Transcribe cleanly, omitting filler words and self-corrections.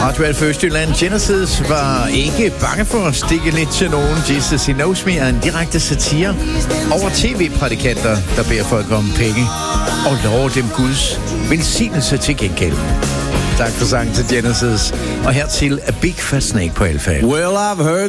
Radio Østjylland. Genesis var ikke bange for at stikke lidt til nogen. Jesus He Knows Me er en direkte satire over tv-prædikanter, der beder folk om penge og lover dem Guds velsignelse til gengæld. Tak for sangen til Genesis. Og hertil A Big Fat Snake på Alfa. Well, I've heard